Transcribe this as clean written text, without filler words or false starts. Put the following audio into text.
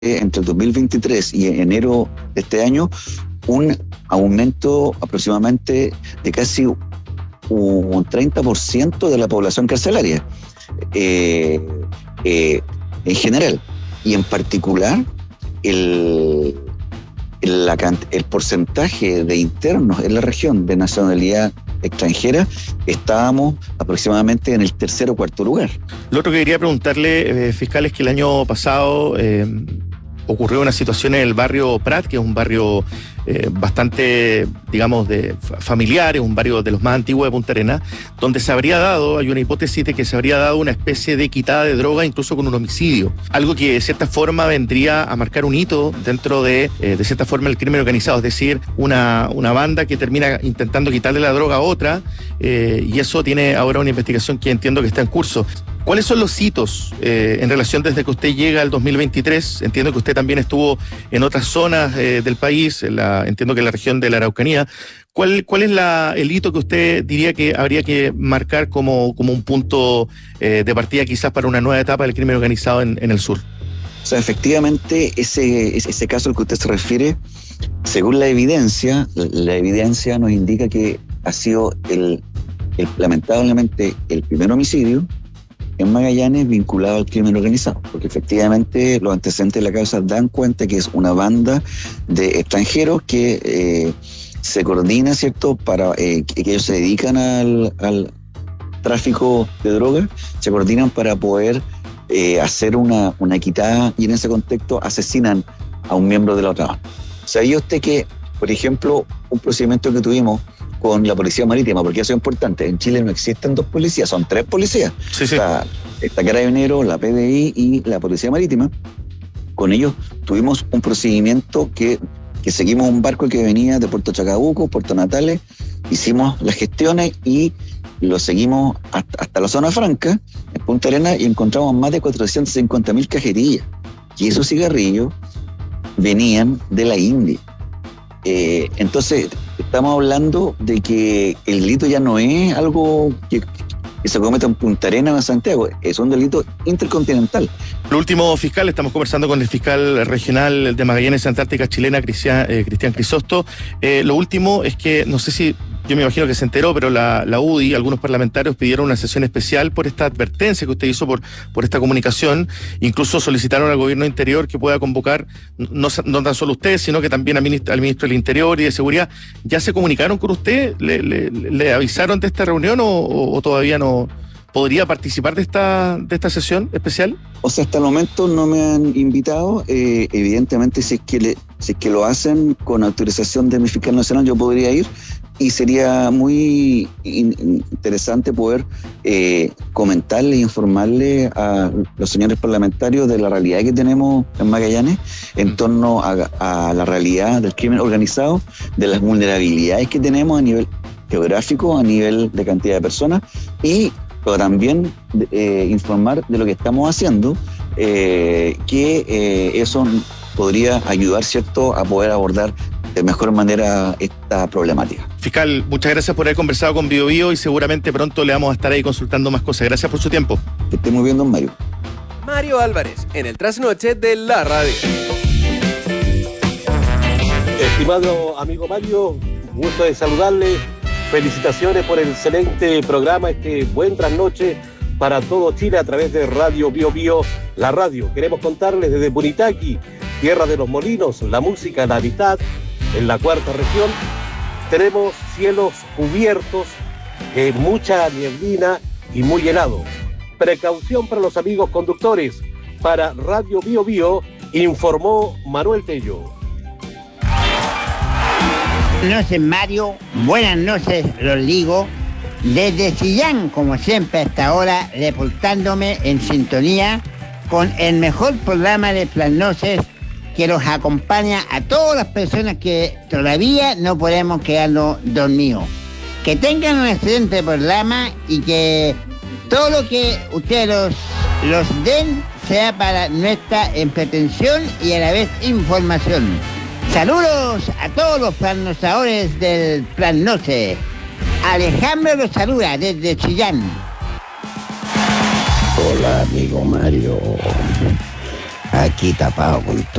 entre el 2023 y enero de este año un aumento aproximadamente de casi un 30% de la población carcelaria en general, y en particular el porcentaje de internos en la región de nacionalidad extranjera, estábamos aproximadamente en el tercer o cuarto lugar. Lo otro que quería preguntarle, fiscal, es que el año pasado ocurrió una situación en el barrio Prat, que es un barrio bastante, digamos, familiar, es un barrio de los más antiguos de Punta Arenas, donde se habría dado, hay una hipótesis de que se habría dado una especie de quitada de droga, incluso con un homicidio. Algo que de cierta forma vendría a marcar un hito dentro de cierta forma, el crimen organizado, es decir, una banda que termina intentando quitarle la droga a otra, y eso tiene ahora una investigación que entiendo que está en curso. ¿Cuáles son los hitos en relación desde que usted llega al 2023? Entiendo que usted también estuvo en otras zonas del país, entiendo que en la región de la Araucanía. ¿Cuál es el hito que usted diría que habría que marcar como un punto de partida quizás para una nueva etapa del crimen organizado en el sur? O sea, efectivamente, ese caso al que usted se refiere, según la evidencia nos indica que ha sido lamentablemente el primer homicidio en Magallanes vinculado al crimen organizado, porque efectivamente los antecedentes de la causa dan cuenta que es una banda de extranjeros que se coordina, ¿cierto?, para que ellos se dedican al tráfico de drogas, se coordinan para poder hacer una quitada, y en ese contexto asesinan a un miembro de la otra banda. ¿Sabía usted que, por ejemplo, un procedimiento que tuvimos con la Policía Marítima, porque eso es importante, en Chile no existen dos policías, son tres policías. Sí. Está Carabineros, la PDI y la Policía Marítima. Con ellos tuvimos un procedimiento que seguimos un barco que venía de Puerto Chacabuco, Puerto Natales, hicimos las gestiones y lo seguimos hasta la zona franca, en Punta Arenas, y encontramos más de 450.000 cajetillas. Y esos cigarrillos venían de la India. Entonces, estamos hablando de que el delito ya no es algo que se cometa en Punta Arenas o en Santiago, es un delito intercontinental. Lo último, fiscal, estamos conversando con el fiscal regional de Magallanes Antártica chilena, Cristian Crisosto. Lo último es que, no sé si, yo me imagino que se enteró, pero la UDI, algunos parlamentarios pidieron una sesión especial por esta advertencia que usted hizo por esta comunicación. Incluso solicitaron al gobierno interior que pueda convocar, no tan solo usted, sino que también al ministro del Interior y de Seguridad. ¿Ya se comunicaron con usted? ¿Le avisaron de esta reunión o todavía no podría participar de esta sesión especial? O sea, hasta el momento no me han invitado. Evidentemente, si es que lo hacen con autorización de mi fiscal nacional, yo podría ir. Y sería muy interesante poder comentarle e informarle a los señores parlamentarios de la realidad que tenemos en Magallanes en torno a la realidad del crimen organizado, de las vulnerabilidades que tenemos a nivel geográfico, a nivel de cantidad de personas, pero también informar de lo que estamos haciendo, que eso podría ayudar, ¿cierto?, a poder abordar de mejor manera esta problemática. Fiscal, muchas gracias por haber conversado con Bio Bio y seguramente pronto le vamos a estar ahí consultando más cosas. Gracias por su tiempo. Que esté muy bien, don Mario. Mario Álvarez, en el Trasnoche de la Radio. Estimado amigo Mario, gusto de saludarle. Felicitaciones por el excelente programa, este buen trasnoche para todo Chile a través de Radio Bio Bio, la radio. Queremos contarles desde Punitaqui, tierra de los molinos, la música, la amistad, en la cuarta región. Tenemos cielos cubiertos, mucha nieblina y muy helado. Precaución para los amigos conductores. Para Radio Bio Bio, informó Manuel Tello. Buenas noches, Mario. Buenas noches, Rodrigo. Desde Chillán, como siempre hasta ahora, reportándome en sintonía con el mejor programa de Trasnoches que los acompaña a todas las personas que todavía no podemos quedarnos dormidos. Que tengan un excelente programa y que todo lo que ustedes los den sea para nuestra entretención y a la vez información. Saludos a todos los trasnochadores del Trasnoche. Alejandro los saluda desde Chillán. Hola, amigo Mario. Aquí tapado con todo.